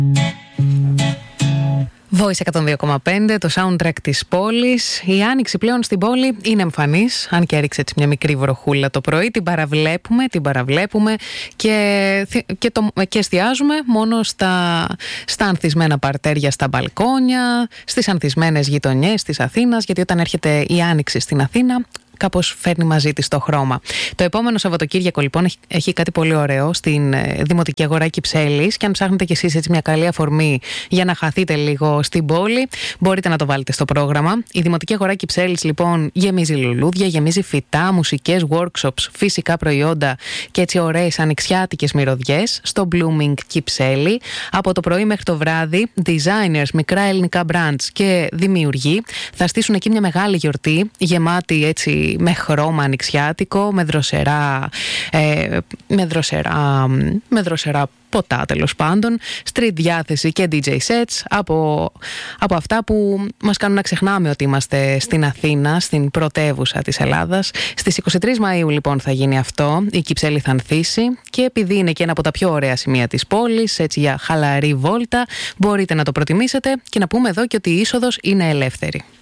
Voice 102,5, το soundtrack της πόλης. Η άνοιξη πλέον στην πόλη είναι εμφανής, αν και έριξε έτσι μια μικρή βροχούλα το πρωί. Την παραβλέπουμε και εστιάζουμε μόνο στα ανθισμένα παρτέρια στα μπαλκόνια, στις ανθισμένες γειτονιές της Αθήνας, γιατί όταν έρχεται η άνοιξη στην Αθήνα, κάπως φέρνει μαζί της το χρώμα. Το επόμενο Σαββατοκύριακο λοιπόν έχει κάτι πολύ ωραίο στην Δημοτική Αγορά Κυψέλης, και αν ψάχνετε κι εσείς έτσι μια καλή αφορμή για να χαθείτε λίγο στην πόλη, μπορείτε να το βάλετε στο πρόγραμμα. Η Δημοτική Αγορά Κυψέλης λοιπόν γεμίζει λουλούδια, γεμίζει φυτά, μουσικές, workshops, φυσικά προϊόντα και έτσι ωραίες ανοιξιάτικες μυρωδιές στο Blooming Κυψέλη. Από το πρωί μέχρι το βράδυ, designers, μικρά ελληνικά brands και δημιουργοί θα στήσουν εκεί μια μεγάλη γιορτή γεμάτη έτσι με χρώμα ανοιξιάτικο, με δροσερά ποτά τέλος πάντων, street διάθεση και DJ sets από αυτά που μας κάνουν να ξεχνάμε ότι είμαστε στην Αθήνα, στην πρωτεύουσα της Ελλάδας. Στις 23 Μαΐου λοιπόν θα γίνει αυτό, η Κυψέλη θα ανθίσει, και επειδή είναι και ένα από τα πιο ωραία σημεία της πόλης, έτσι για χαλαρή βόλτα, μπορείτε να το προτιμήσετε, και να πούμε εδώ και ότι η είσοδος είναι ελεύθερη.